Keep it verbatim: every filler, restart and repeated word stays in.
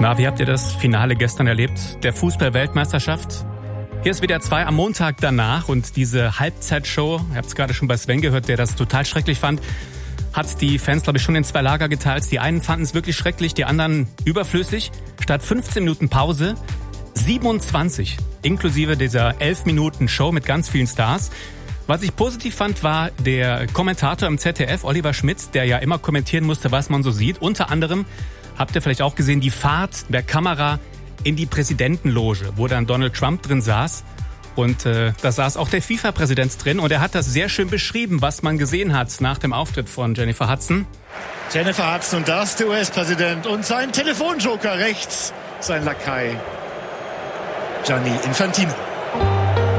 Na, wie habt ihr das Finale gestern erlebt, der Fußball-Weltmeisterschaft? Hier ist W D R zwei am Montag danach und diese Halbzeitshow, ihr habt es gerade schon bei Sven gehört, der das total schrecklich fand, hat die Fans, glaube ich, schon in zwei Lager geteilt. Die einen fanden es wirklich schrecklich, die anderen überflüssig. Statt fünfzehn Minuten Pause, siebenundzwanzig, inklusive dieser elf Minuten Show mit ganz vielen Stars. Was ich positiv fand, war der Kommentator im Z D F, Oliver Schmidt, der ja immer kommentieren musste, was man so sieht. Unter anderem, habt ihr vielleicht auch gesehen, die Fahrt der Kamera in die Präsidentenloge, wo dann Donald Trump drin saß. Und äh, da saß auch der FIFA-Präsident drin und er hat das sehr schön beschrieben, was man gesehen hat nach dem Auftritt von Jennifer Hudson. Jennifer Hudson und das der U S-Präsident und sein Telefonjoker rechts, sein Lakai Gianni Infantino.